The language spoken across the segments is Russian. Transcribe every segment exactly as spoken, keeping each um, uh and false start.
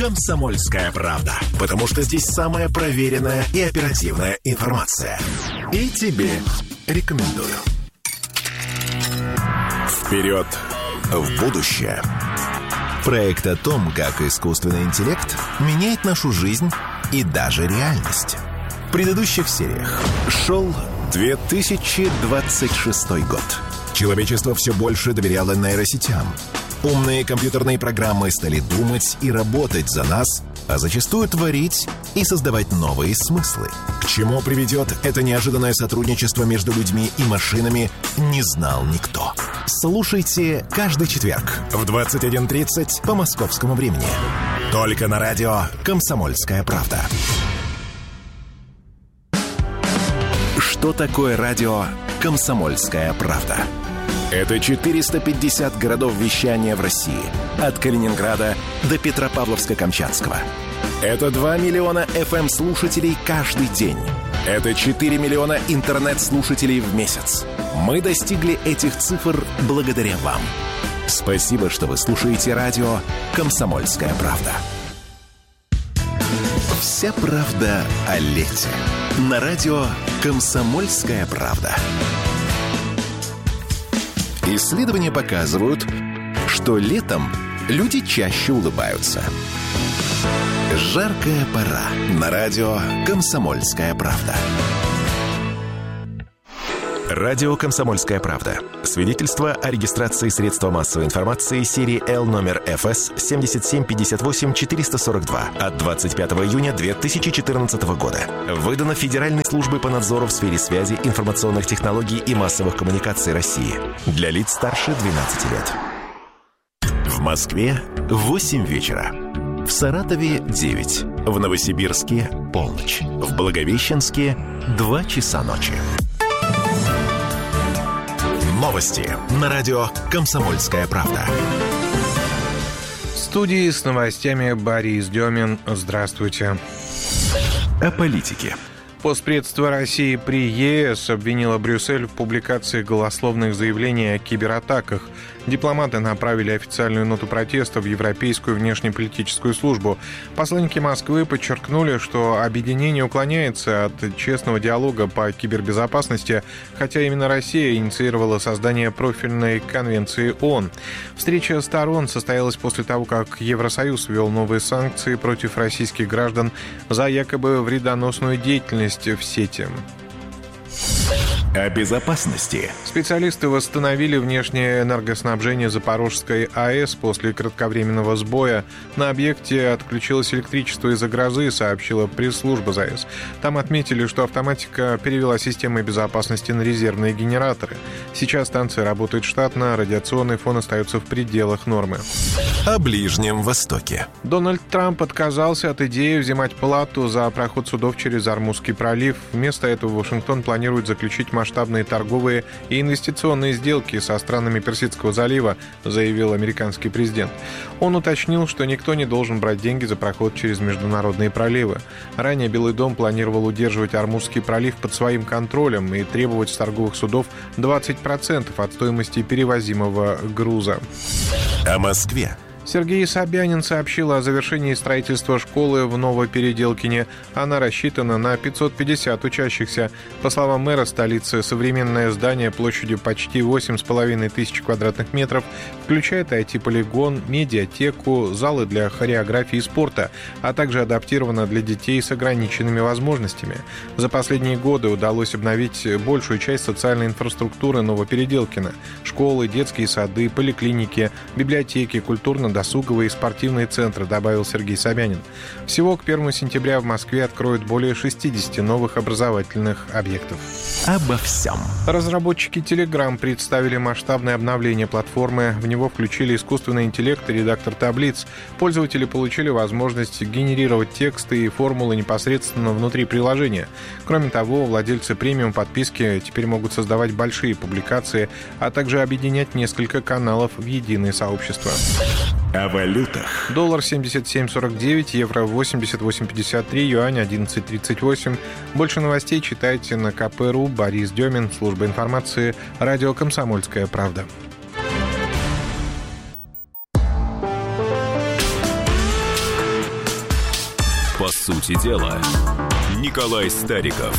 «Комсомольская правда». Потому что здесь самая проверенная и оперативная информация. И тебе рекомендую. Вперед в будущее. Проект о том, как искусственный интеллект меняет нашу жизнь и даже реальность. В предыдущих сериях шел две тысячи двадцать шестой год. Человечество все больше доверяло нейросетям. Умные компьютерные программы стали думать и работать за нас, а зачастую творить и создавать новые смыслы. К чему приведет это неожиданное сотрудничество между людьми и машинами, не знал никто. Слушайте каждый четверг в двадцать один тридцать по московскому времени. Только на радио «Комсомольская правда». Что такое радио «Комсомольская правда»? Это четыреста пятьдесят городов вещания в России. От Калининграда до Петропавловска-Камчатского. Это два миллиона эф эм-слушателей каждый день. Это четыре миллиона интернет-слушателей в месяц. Мы достигли этих цифр благодаря вам. Спасибо, что вы слушаете радио «Комсомольская правда». Вся правда о лете. На радио «Комсомольская правда». Исследования показывают, что летом люди чаще улыбаются. Жаркая пора. На радио «Комсомольская правда». Радио «Комсомольская правда». Свидетельство о регистрации средства массовой информации серии L номер эф эс семь семь пять восемь четыре сорок два от двадцать пятого июня две тысячи четырнадцатого года. Выдано Федеральной службой по надзору в сфере связи, информационных технологий и массовых коммуникаций России. Для лиц старше двенадцати лет. В Москве восемь вечера. В Саратове девять. В Новосибирске полночь. В Благовещенске два часа ночи. Новости на радио «Комсомольская правда». В студии с новостями Борис Демин. Здравствуйте. О политике. Постпредство России при е эс обвинило Брюссель в публикации голословных заявлений о кибератаках. Дипломаты направили официальную ноту протеста в Европейскую внешнеполитическую службу. Посланники Москвы подчеркнули, что объединение уклоняется от честного диалога по кибербезопасности, хотя именно Россия инициировала создание профильной конвенции ООН. Встреча сторон состоялась после того, как Евросоюз ввел новые санкции против российских граждан за якобы вредоносную деятельность в сети. О безопасности. Специалисты восстановили внешнее энергоснабжение Запорожской АЭС после кратковременного сбоя. На объекте отключилось электричество из-за грозы, сообщила пресс-служба ЗАЭС. Там отметили, что автоматика перевела системы безопасности на резервные генераторы. Сейчас станция работает штатно, радиационный фон остается в пределах нормы. О Ближнем Востоке. Дональд Трамп отказался от идеи взимать плату за проход судов через Ормузский пролив. Вместо этого Вашингтон планирует заключить масштабные торговые и инвестиционные сделки со странами Персидского залива, заявил американский президент. Он уточнил, что никто не должен брать деньги за проход через международные проливы. Ранее Белый дом планировал удерживать Ормузский пролив под своим контролем и требовать с торговых судов двадцать процентов от стоимости перевозимого груза. О Москве. Сергей Собянин сообщил о завершении строительства школы в Новопеределкине. Она рассчитана на пятьсот пятьдесят учащихся. По словам мэра столицы, современное здание площадью почти восемь с половиной тысяч квадратных метров включает ай ти-полигон, медиатеку, залы для хореографии и спорта, а также адаптировано для детей с ограниченными возможностями. За последние годы удалось обновить большую часть социальной инфраструктуры Новопеределкина. Школы, детские сады, поликлиники, библиотеки, культурно досуговые и спортивные центры, добавил Сергей Собянин. Всего к первому сентября в Москве откроют более шестидесяти новых образовательных объектов. Обо всем. Разработчики Telegram представили масштабное обновление платформы. В него включили искусственный интеллект и редактор таблиц. Пользователи получили возможность генерировать тексты и формулы непосредственно внутри приложения. Кроме того, владельцы премиум подписки теперь могут создавать большие публикации, а также объединять несколько каналов в единое сообщество. О валютах. Доллар семьдесят семь сорок девять, евро восемьдесят восемь пятьдесят три, юань одиннадцать тридцать восемь. Больше новостей читайте на ка пэ точка ру. Борис Демин, служба информации, радио «Комсомольская правда». По сути дела, Николай Стариков.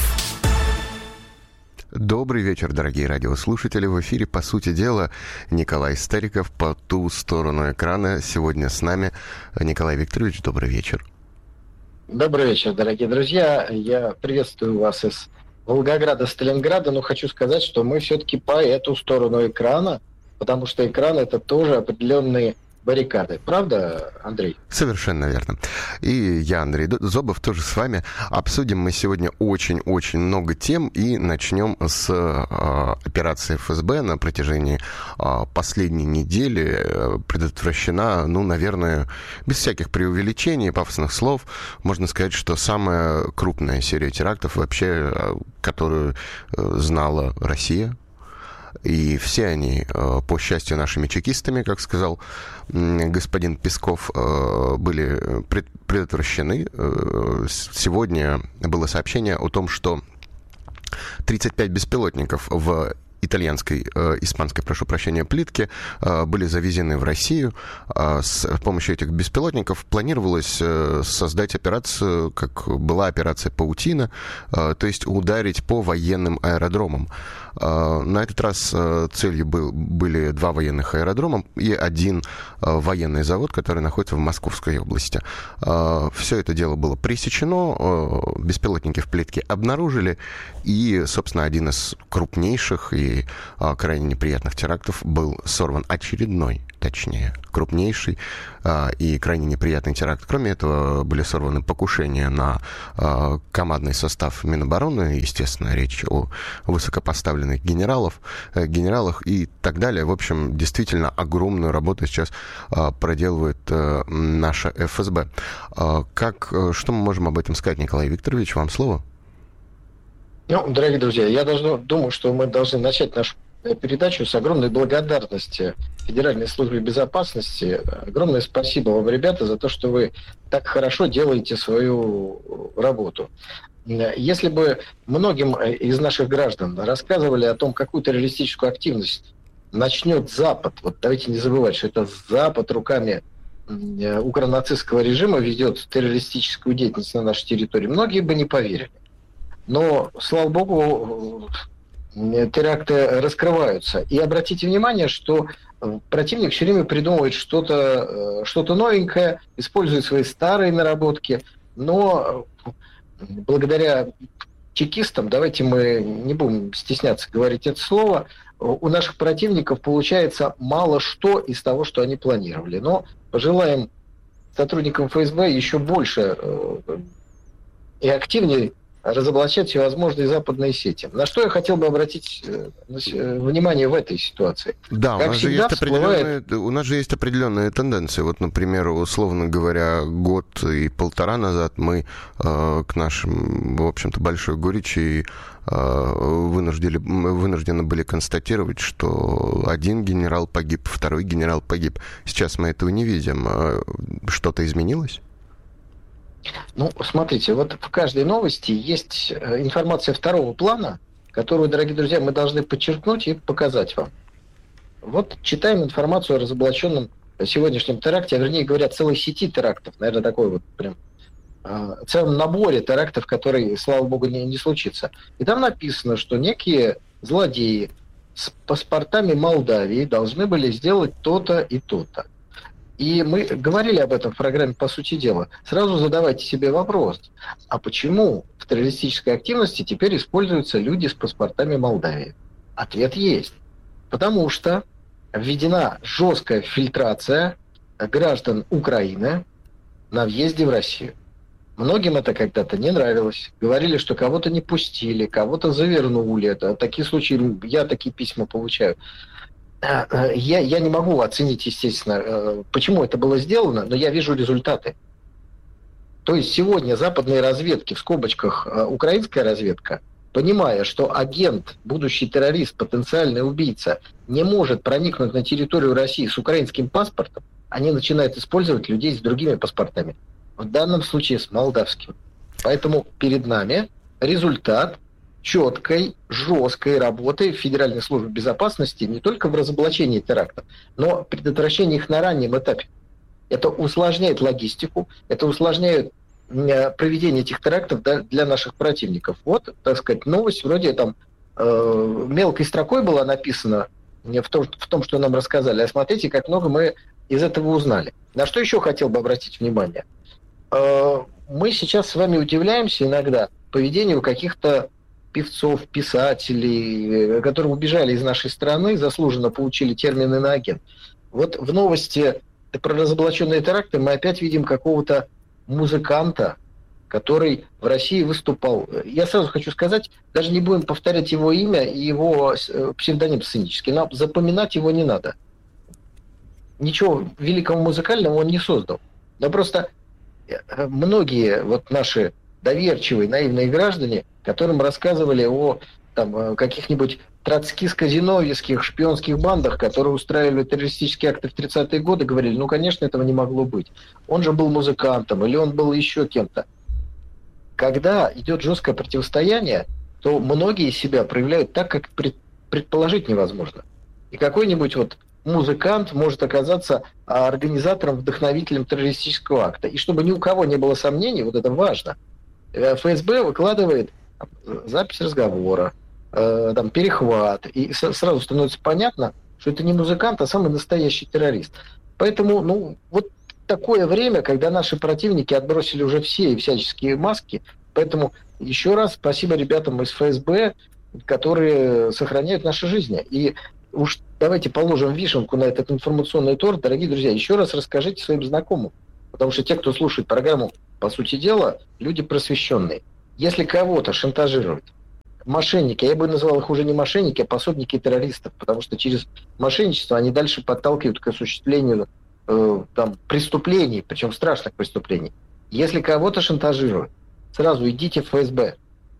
Добрый вечер, дорогие радиослушатели. В эфире «По сути дела» Николай Стариков. По ту сторону экрана сегодня с нами Николай Викторович. Добрый вечер. Добрый вечер, дорогие друзья. Я приветствую вас из Волгограда, Сталинграда, но хочу сказать, что мы все-таки по эту сторону экрана, потому что экран — это тоже определенные баррикады. Правда, Андрей? Совершенно верно. И я, Андрей Зобов, тоже с вами. Обсудим мы сегодня очень-очень много тем и начнем с э, операции эф эс бэ. На протяжении э, последней недели предотвращена, ну, наверное, без всяких преувеличений, пафосных слов, можно сказать, что самая крупная серия терактов вообще, э, которую э, знала Россия. И все они, по счастью, нашими чекистами, как сказал господин Песков, были предотвращены. Сегодня было сообщение о том, что тридцать пять беспилотников в итальянской, э, испанской, прошу прощения, плитки э, были завезены в Россию. Э, с помощью этих беспилотников планировалось э, создать операцию, как была операция «Паутина», э, то есть ударить по военным аэродромам. Э, на этот раз э, целью был, были два военных аэродрома и один э, военный завод, который находится в Московской области. Э, все это дело было пресечено, э, беспилотники в плитке обнаружили, и, собственно, один из крупнейших и а, крайне неприятных терактов был сорван, очередной, точнее, крупнейший а, и крайне неприятный теракт. Кроме этого, были сорваны покушения на а, командный состав Минобороны, естественно, речь о высокопоставленных генералов, э, генералах и так далее. В общем, действительно огромную работу сейчас а, проделывает а, наша эф эс бэ. А, как, что мы можем об этом сказать, Николай Викторович? Вам слово. Ну, дорогие друзья, я должно, думаю, что мы должны начать нашу передачу с огромной благодарности Федеральной службе безопасности. Огромное спасибо вам, ребята, за то, что вы так хорошо делаете свою работу. Если бы многим из наших граждан рассказывали о том, какую террористическую активность начнет Запад, вот давайте не забывать, что это Запад руками укронацистского режима ведет террористическую деятельность на нашей территории, многие бы не поверили. Но, слава богу, теракты раскрываются. И обратите внимание, что противник все время придумывает что-то, что-то новенькое, использует свои старые наработки. Но благодаря чекистам, давайте мы не будем стесняться говорить это слово, у наших противников получается мало что из того, что они планировали. Но пожелаем сотрудникам эф эс бэ еще больше и активнее разоблачать всевозможные западные сети. На что я хотел бы обратить внимание в этой ситуации? Да, как у нас, же всегда, есть всплывает... определенные, у нас же есть определенные тенденции. Вот, например, условно говоря, год и полтора назад мы э, к нашим, в общем-то, большой горечи э, вынуждены, вынуждены были констатировать, что один генерал погиб, второй генерал погиб. Сейчас мы этого не видим. Что-то изменилось? Ну, смотрите, вот в каждой новости есть информация второго плана, которую, дорогие друзья, мы должны подчеркнуть и показать вам. Вот читаем информацию о разоблаченном сегодняшнем теракте, а вернее говоря, целой сети терактов, наверное, такой вот прям э, целом наборе терактов, который, слава богу, не, не случится. И там написано, что некие злодеи с паспортами Молдавии должны были сделать то-то и то-то. И мы говорили об этом в программе «По сути дела». Сразу задавайте себе вопрос, а почему в террористической активности теперь используются люди с паспортами Молдавии? Ответ есть. Потому что введена жесткая фильтрация граждан Украины на въезде в Россию. Многим это когда-то не нравилось. Говорили, что кого-то не пустили, кого-то завернули. Это такие случаи, я такие письма получаю. Я, я не могу оценить, естественно, почему это было сделано, но я вижу результаты. То есть сегодня западные разведки, в скобочках украинская разведка, понимая, что агент, будущий террорист, потенциальный убийца, не может проникнуть на территорию России с украинским паспортом, они начинают использовать людей с другими паспортами. В данном случае с молдавским. Поэтому перед нами результат четкой, жесткой работы Федеральной службы безопасности не только в разоблачении терактов, но предотвращении их на раннем этапе. Это усложняет логистику, это усложняет проведения этих терактов для наших противников. Вот, так сказать, новость вроде там э, мелкой строкой была написана в том, в том, что нам рассказали. А смотрите, как много мы из этого узнали. На что еще хотел бы обратить внимание? Э, мы сейчас с вами удивляемся иногда поведению каких-то певцов, писателей, которые убежали из нашей страны, заслуженно получили термин иноагент. Вот в новости про разоблаченные теракты мы опять видим какого-то музыканта, который в России выступал. Я сразу хочу сказать, даже не будем повторять его имя и его псевдоним сценический. Нам запоминать его не надо. Ничего великого музыкального он не создал. Но просто многие вот наши доверчивые, наивные граждане, которым рассказывали о там, каких-нибудь троцкистско-зиновьевских шпионских бандах, которые устраивали террористические акты в тридцатые годы, говорили, ну, конечно, этого не могло быть. Он же был музыкантом, или он был еще кем-то. Когда идет жесткое противостояние, то многие себя проявляют так, как предположить невозможно. И какой-нибудь вот музыкант может оказаться организатором, вдохновителем террористического акта. И чтобы ни у кого не было сомнений, вот это важно, эф эс бэ выкладывает запись разговора, э, там, перехват, и с- сразу становится понятно, что это не музыкант, а самый настоящий террорист. Поэтому, ну, вот такое время, когда наши противники отбросили уже все и всяческие маски, поэтому еще раз спасибо ребятам из эф эс бэ, которые сохраняют наши жизни. И уж давайте положим вишенку на этот информационный торт. Дорогие друзья, еще раз расскажите своим знакомым, потому что те, кто слушает программу, по сути дела, люди просвещенные. Если кого-то шантажировать, мошенники, я бы назвал их уже не мошенники, а пособники террористов, потому что через мошенничество они дальше подталкивают к осуществлению э, там, преступлений, причем страшных преступлений. Если кого-то шантажируют, сразу идите в эф эс бэ.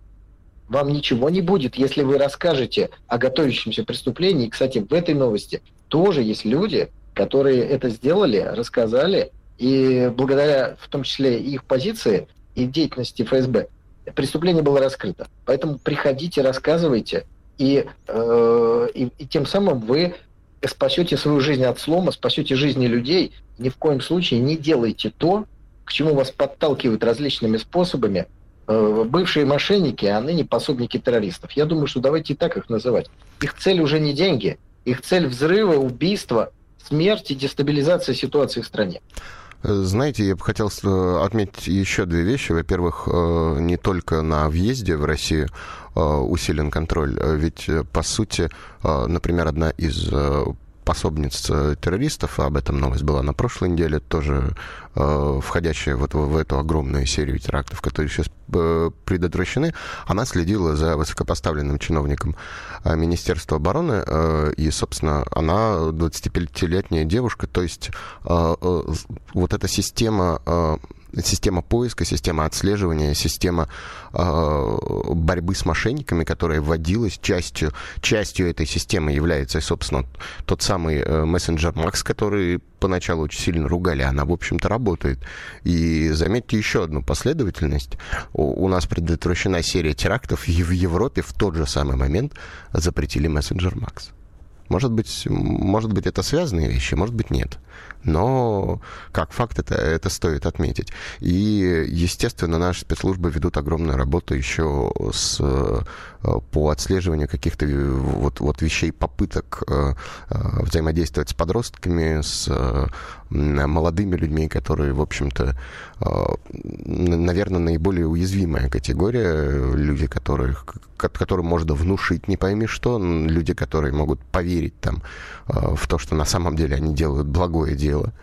Вам ничего не будет, если вы расскажете о готовящемся преступлении. И, кстати, в этой новости тоже есть люди, которые это сделали, рассказали, и благодаря в том числе их позиции и деятельности эф эс бэ преступление было раскрыто. Поэтому приходите, рассказывайте, и, э, и, и тем самым вы спасете свою жизнь от слома, спасете жизни людей. Ни в коем случае не делайте то, к чему вас подталкивают различными способами э, бывшие мошенники, а ныне пособники террористов. Я думаю, что давайте и так их называть. Их цель уже не деньги, их цель взрывы, убийства, смерть и дестабилизация ситуации в стране. Знаете, я бы хотел отметить еще две вещи. Во-первых, не только на въезде в Россию усилен контроль, ведь, по сути, например, одна из пособниц террористов, об этом новость была на прошлой неделе, тоже э, входящая вот в, в эту огромную серию терактов, которые сейчас э, предотвращены, она следила за высокопоставленным чиновником э, Министерства обороны, э, и, собственно, она двадцатипятилетняя девушка, то есть э, э, вот эта система... Э, Система поиска, система отслеживания, система э, борьбы с мошенниками, которая вводилась, частью, частью этой системы является, собственно, тот самый э, мессенджер Макс, который поначалу очень сильно ругали, она, в общем-то, работает. И заметьте еще одну последовательность. У, у нас предотвращена серия терактов, и в Европе в тот же самый момент запретили мессенджер Макс. Может быть, может быть, это связанные вещи, может быть, нет. Но как факт это, это стоит отметить. И, естественно, наши спецслужбы ведут огромную работу еще с, по отслеживанию каких-то вот, вот вещей, попыток взаимодействовать с подростками, с молодыми людьми, которые, в общем-то, наверное, наиболее уязвимая категория. Люди, которых, которым можно внушить не пойми что, люди, которые могут поверить там, в то, что на самом деле они делают благое дело.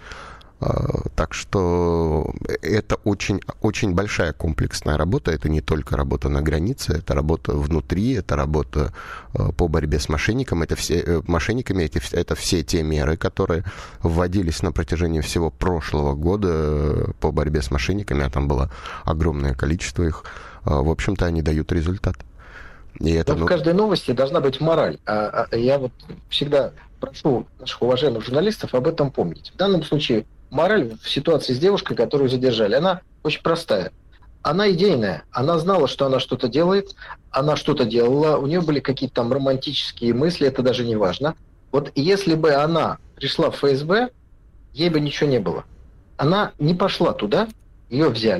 Так что это очень, очень большая комплексная работа. Это не только работа на границе, это работа внутри, это работа по борьбе с мошенниками. Это все, мошенниками это, это все те меры, которые вводились на протяжении всего прошлого года по борьбе с мошенниками, а там было огромное количество их. В общем-то, они дают результат. И это, Но ну... в каждой новости должна быть мораль. А, а, я вот всегда прошу наших уважаемых журналистов об этом помнить. В данном случае мораль в ситуации с девушкой, которую задержали, она очень простая. Она идейная. Она знала, что она что-то делает, она что-то делала, у нее были какие-то там романтические мысли, это даже не важно. Вот если бы она пришла в эф эс бэ, ей бы ничего не было. Она не пошла туда, ее взяли,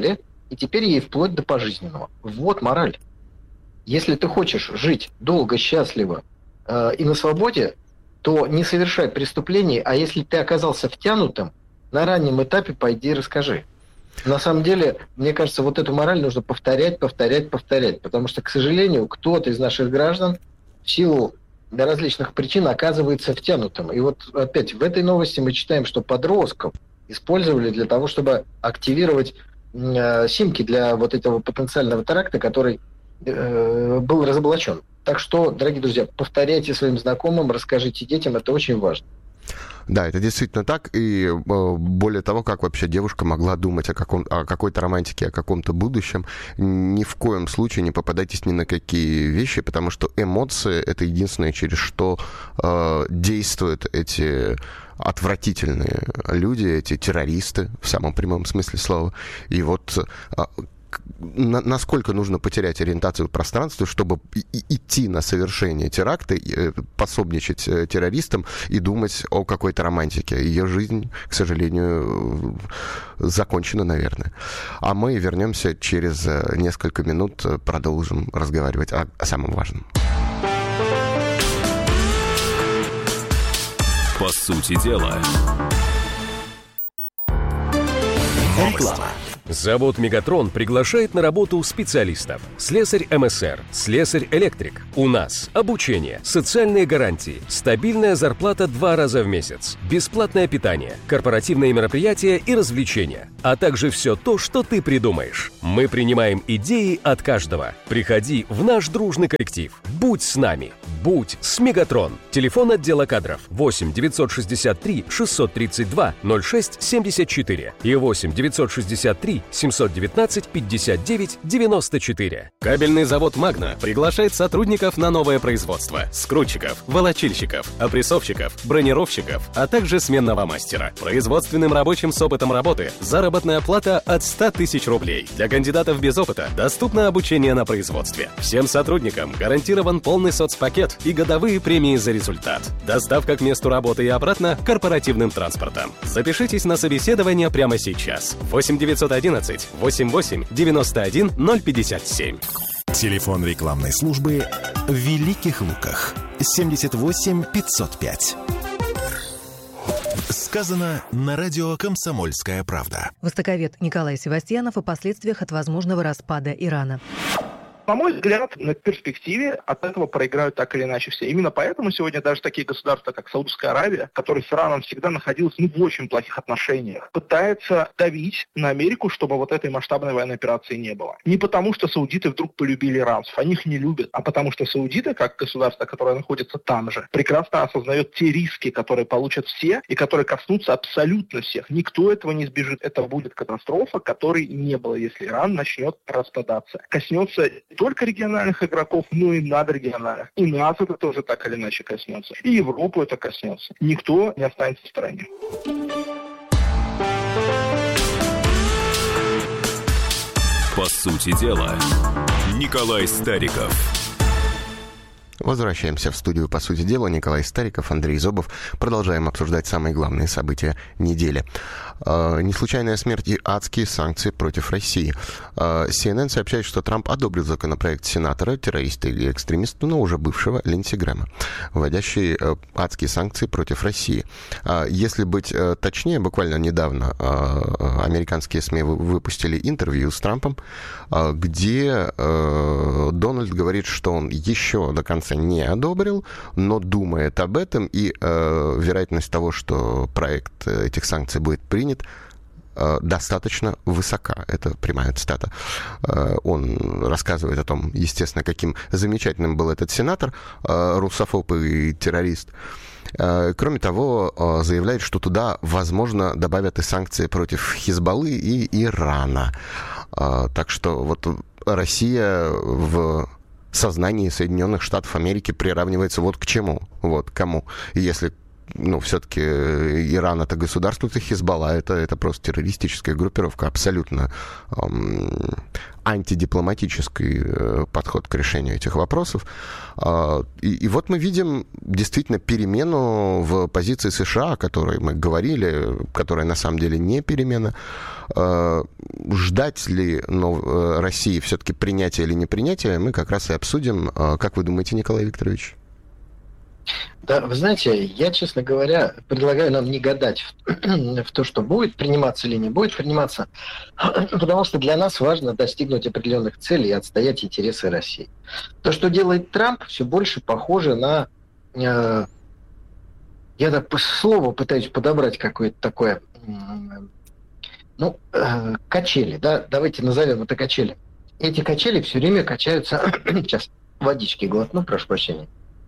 и теперь ей вплоть до пожизненного. Вот мораль. Если ты хочешь жить долго, счастливо э, и на свободе, то не совершай преступлений, а если ты оказался втянутым, на раннем этапе пойди и расскажи. На самом деле, мне кажется, вот эту мораль нужно повторять, повторять, повторять, потому что, к сожалению, кто-то из наших граждан в силу различных причин оказывается втянутым. И вот опять в этой новости мы читаем, что подростков использовали для того, чтобы активировать э, симки для вот этого потенциального теракта, который э, был разоблачен. Так что, дорогие друзья, повторяйте своим знакомым, расскажите детям, это очень важно. Да, это действительно так, и э, более того, как вообще девушка могла думать о, каком, о какой-то романтике, о каком-то будущем, ни в коем случае не попадайтесь ни на какие вещи, потому что эмоции — это единственное, через что э, действуют эти отвратительные люди, эти террористы, в самом прямом смысле слова. И вот э, на, насколько нужно потерять ориентацию в пространстве, чтобы и, идти на совершение теракта, и, пособничать террористам и думать о какой-то романтике. Ее жизнь, к сожалению, закончена, наверное. А мы вернемся через несколько минут, продолжим разговаривать о, о самом важном. По сути дела. Реклама. Завод «Мегатрон» приглашает на работу специалистов. Слесарь эм эс эр, слесарь-электрик. У нас обучение, социальные гарантии, стабильная зарплата два раза в месяц, бесплатное питание, корпоративные мероприятия и развлечения, а также все то, что ты придумаешь. Мы принимаем идеи от каждого. Приходи в наш дружный коллектив. Будь с нами. Будь с «Мегатрон». Телефон отдела кадров восемь девятьсот шестьдесят три шестьсот тридцать два ноль шесть семьдесят четыре и восемь девятьсот шестьдесят три семьсот девятнадцать пятьдесят девять девяносто четыре. Кабельный завод «Магна» приглашает сотрудников на новое производство. Скрутчиков, волочильщиков, опрессовщиков, бронировщиков, а также сменного мастера. Производственным рабочим с опытом работы заработная плата от ста тысяч рублей. Для кандидатов без опыта доступно обучение на производстве. Всем сотрудникам гарантирован полный соцпакет и годовые премии за результат. Доставка к месту работы и обратно корпоративным транспортом. Запишитесь на собеседование прямо сейчас. восемь девятьсот одиннадцать восемьдесят восемь девяносто один ноль пятьдесят семь. Телефон рекламной службы в Великих Луках. семьдесят восемь пятьсот пять. Сказано на радио «Комсомольская правда». Востоковед Николай Севастьянов о последствиях от возможного распада Ирана. На мой взгляд, на перспективе от этого проиграют так или иначе все. Именно поэтому сегодня даже такие государства, как Саудовская Аравия, которые с Ираном всегда находились ну, в очень плохих отношениях, пытаются давить на Америку, чтобы вот этой масштабной военной операции не было. Не потому, что саудиты вдруг полюбили иранцев, они их не любят, а потому что саудиты, как государство, которое находится там же, прекрасно осознает те риски, которые получат все и которые коснутся абсолютно всех. Никто этого не избежит. Это будет катастрофа, которой не было, если Иран начнет распадаться. Коснется только региональных игроков, но и надрегиональных. И нас это тоже так или иначе коснется. И Европу это коснется. Никто не останется в стороне. По сути дела, Николай Стариков. Возвращаемся в студию «По сути дела». Николай Стариков, Андрей Зобов. Продолжаем обсуждать самые главные события недели. Э, неслучайная смерть и адские санкции против России. Э, си эн эн сообщает, что Трамп одобрил законопроект сенатора, террориста или экстремиста, но уже бывшего Линдси Грэма, вводящий э, адские санкции против России. Э, если быть э, точнее, буквально недавно э, американские СМИ выпустили интервью с Трампом, э, где э, Дональд говорит, что он еще до конца не одобрил, но думает об этом, и э, вероятность того, что проект этих санкций будет принят, э, достаточно высока. Это прямая цитата. Э, он рассказывает о том, естественно, каким замечательным был этот сенатор, э, русофоб и террорист. Э, кроме того, э, заявляет, что туда, возможно, добавят и санкции против Хизбаллы и Ирана. Э, так что вот Россия в сознании Соединенных Штатов Америки приравнивается вот к чему, вот к кому. И если ну, все-таки Иран — это государство, это Хизбалла, это, это просто террористическая группировка, абсолютно эм, антидипломатический э, подход к решению этих вопросов. Э, и, и вот мы видим действительно перемену в позиции США, о которой мы говорили, которая на самом деле не перемена. Э, ждать ли ну, России все-таки принятия или не принятия, мы как раз и обсудим. Э, как вы думаете, Николай Викторович? Да, вы знаете, я, честно говоря, предлагаю нам не гадать в, в то, что будет приниматься или не будет приниматься, потому что для нас важно достигнуть определенных целей и отстоять интересы России. То, что делает Трамп, все больше похоже на... Э, я да, по слову пытаюсь подобрать какое-то такое... Э, ну, э, качели, да, давайте назовем это качели. Эти качели все время качаются... Сейчас водички глотну, прошу прощения.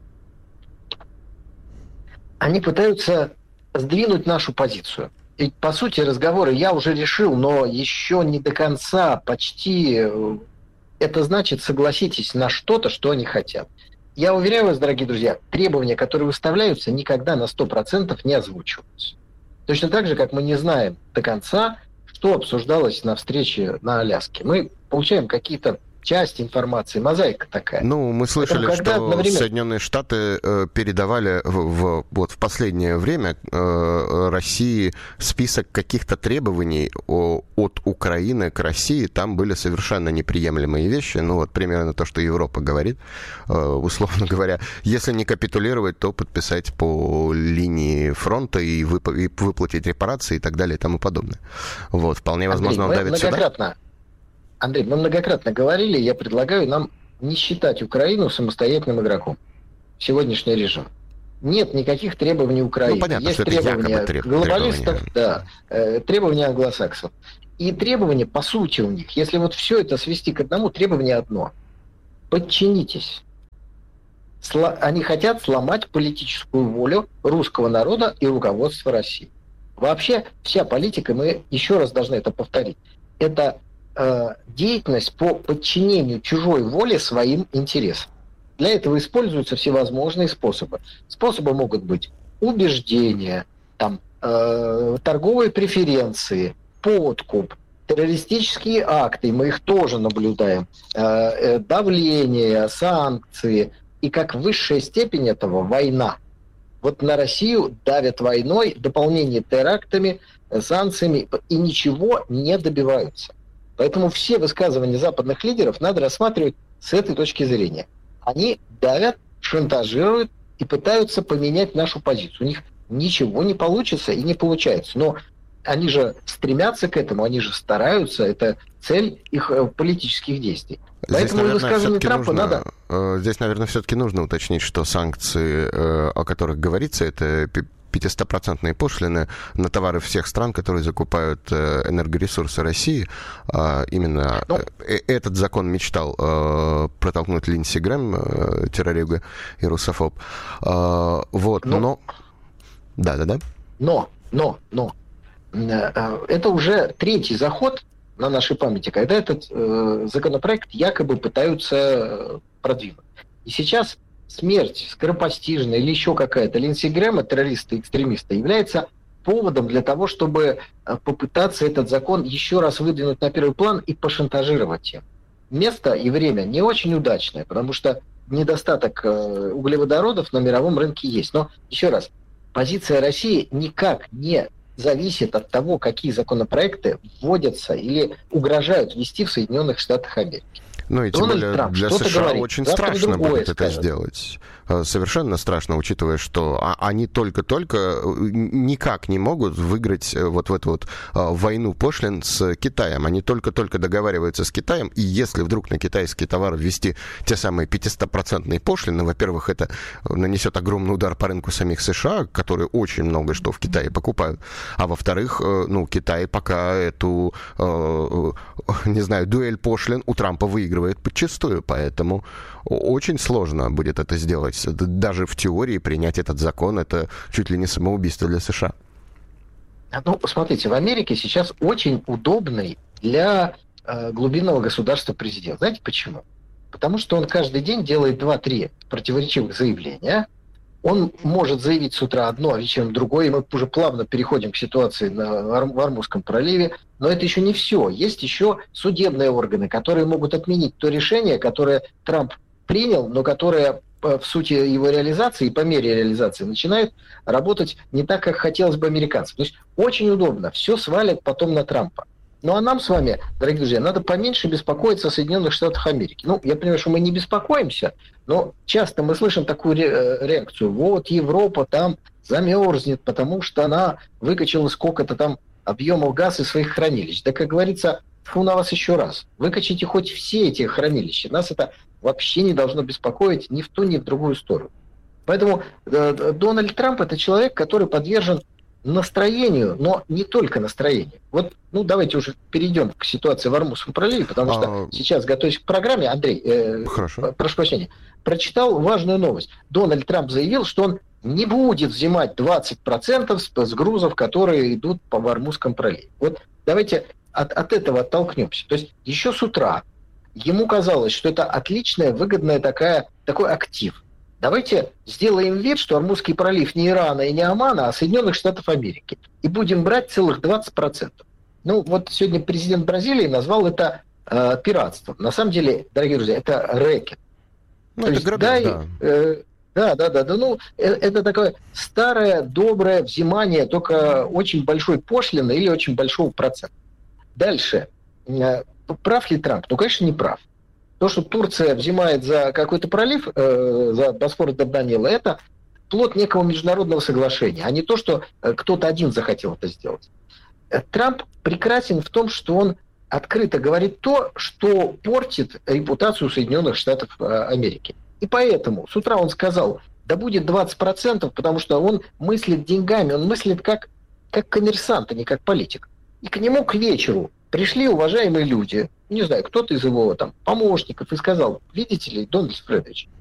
Они пытаются сдвинуть нашу позицию. И, по сути, разговоры «я уже решил, но еще не до конца, почти...» Это значит, согласитесь на что-то, что они хотят. Я уверяю вас, дорогие друзья, требования, которые выставляются, никогда на сто процентов не озвучиваются. Точно так же, как мы не знаем до конца, что обсуждалось на встрече на Аляске. Мы получаем какие-то часть информации, мозаика такая. Ну, мы слышали, Поэтому, что одновременно... Соединенные Штаты э, передавали в, в, вот, в последнее время э, России список каких-то требований о, от Украины к России. Там были совершенно неприемлемые вещи. Ну, вот примерно то, что Европа говорит. Э, условно говоря, если не капитулировать, то подписать по линии фронта и, вып- и выплатить репарации и так далее и тому подобное. Вот, вполне возможно, Андрей, он давит многократно... сюда. Андрей, мы многократно говорили, я предлагаю нам не считать Украину самостоятельным игроком. Сегодняшний режим. Нет никаких требований Украины. Ну, понятно, есть что требования это якобы глобалистов, требования. Да, э, требования англосаксов. И требования, по сути, у них, если вот все это свести к одному, требование одно. Подчинитесь. Сло... Они хотят сломать политическую волю русского народа и руководства России. Вообще, вся политика, мы еще раз должны это повторить, это деятельность по подчинению чужой воле своим интересам. Для этого используются всевозможные способы. Способы могут быть убеждения, там, э, торговые преференции, подкуп, террористические акты, мы их тоже наблюдаем, э, э, давление, санкции, и как высшая степень этого война. Вот на Россию давят войной, дополнение терактами, санкциями, и ничего не добиваются. Поэтому все высказывания западных лидеров надо рассматривать с этой точки зрения. Они давят, шантажируют и пытаются поменять нашу позицию. У них ничего не получится и не получается. Но они же стремятся к этому, они же стараются. Это цель их политических действий. Здесь, Поэтому наверное, высказывание Трампа нужно, надо... Здесь, наверное, все-таки нужно уточнить, что санкции, о которых говорится, это пятистопроцентные пошлины на товары всех стран, которые закупают энергоресурсы России. Именно ну, этот закон мечтал протолкнуть Линдси Грэм, террорига и русофоб. Вот, ну, но... Да-да-да. Но, но, но. Это уже третий заход на нашей памяти, когда этот э, законопроект якобы пытаются продвинуть. И сейчас смерть скоропостижная или еще какая-то Линдси Грэма, террориста и экстремиста, является поводом для того, чтобы попытаться этот закон еще раз выдвинуть на первый план и пошантажировать им. Место и время не очень удачное, потому что недостаток э, углеводородов на мировом рынке есть. Но еще раз, позиция России никак не зависит от того, какие законопроекты вводятся или угрожают ввести в Соединенных Штатах Америки. Ну и тем Дональд более Трамп для США говорит, очень завтра страшно будет это скажет. сделать. Совершенно страшно, учитывая, что они только-только никак не могут выиграть вот в эту вот войну пошлин с Китаем. Они только-только договариваются с Китаем, и если вдруг на китайские товары ввести те самые пятистопроцентные пошлины, во-первых, это нанесет огромный удар по рынку самих США, которые очень много что в Китае покупают, а во-вторых, ну, Китай пока эту, не знаю, дуэль пошлин у Трампа выигрывает подчистую, поэтому очень сложно будет это сделать. Даже в теории принять этот закон — это чуть ли не самоубийство для США. Ну, смотрите, в Америке сейчас очень удобный для э, глубинного государства президент. Знаете почему? Потому что он каждый день делает два-три противоречивых заявления, Он может заявить с утра одно, а вечером другое, и мы уже плавно переходим к ситуации на, в Ормузском проливе. Но это еще не все. Есть еще судебные органы, которые могут отменить то решение, которое Трамп принял, но которое в сути его реализации и по мере реализации начинает работать не так, как хотелось бы американцам. То есть очень удобно. Все свалят потом на Трампа. Ну а нам с вами, дорогие друзья, надо поменьше беспокоиться о Соединенных Штатах Америки. Ну, я понимаю, что мы не беспокоимся, но часто мы слышим такую ре- реакцию. Вот Европа там замерзнет, потому что она выкачала сколько-то там объемов газа из своих хранилищ. Да, как говорится, фу на вас еще раз. Выкачите хоть все эти хранилища. Нас это вообще не должно беспокоить ни в ту, ни в другую сторону. Поэтому э, Дональд Трамп – это человек, который подвержен настроению, но не только настроению. Вот, ну, давайте уже перейдем к ситуации в Ормузском проливе, потому что а... сейчас, готовясь к программе, Андрей, э, прошу прощения, прочитал важную новость. Дональд Трамп заявил, что он не будет взимать двадцать процентов с, с грузов, которые идут по Ормузском проливе. Вот давайте от, от этого оттолкнемся. То есть еще с утра ему казалось, что это отличная, выгодная такая, такой актив. Давайте сделаем вид, что Ормузский пролив не Ирана и не Омана, а Соединенных Штатов Америки. И будем брать целых двадцать процентов. Ну, вот сегодня президент Бразилии назвал это э, пиратством. На самом деле, дорогие друзья, это рэкет. Ну, это грабеж, дай, да. Э, да, да, да, да. Ну, э, это такое старое, доброе взимание только очень большой пошлины или очень большого процента. Дальше. Э, прав ли Трамп? Ну, конечно, не прав. То, что Турция взимает за какой-то пролив, э, за Босфор и Дарданеллы, это плод некого международного соглашения, а не то, что э, кто-то один захотел это сделать. Э, Трамп прекрасен в том, что он открыто говорит то, что портит репутацию Соединенных Штатов э, Америки. И поэтому с утра он сказал, да будет двадцать процентов, потому что он мыслит деньгами, он мыслит как, как коммерсант, а не как политик. И к нему к вечеру пришли уважаемые люди, не знаю, кто-то из его там помощников и сказал, видите ли, Дональд Фредович,